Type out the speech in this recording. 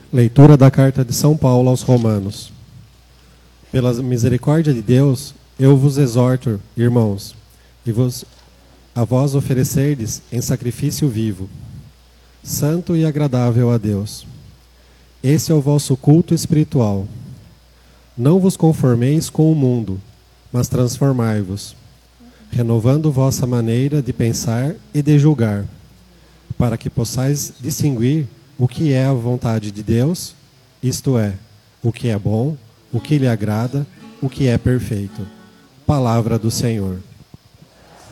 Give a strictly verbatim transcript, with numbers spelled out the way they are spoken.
Leitura da carta de São Paulo aos Romanos. Pela misericórdia de Deus, eu vos exorto, irmãos, e vos, a vós oferecerdes em sacrifício vivo, santo e agradável a Deus. Esse é o vosso culto espiritual. Não vos conformeis com o mundo, mas transformai-vos, renovando vossa maneira de pensar e de julgar, para que possais distinguir o que é a vontade de Deus, isto é, o que é bom, o que lhe agrada, o que é perfeito. Palavra do Senhor.